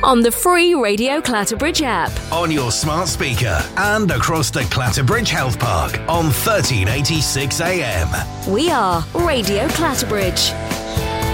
on the free Radio Clatterbridge app. On your smart speaker and across the Clatterbridge Health Park on 1386 AM. We are Radio Clatterbridge.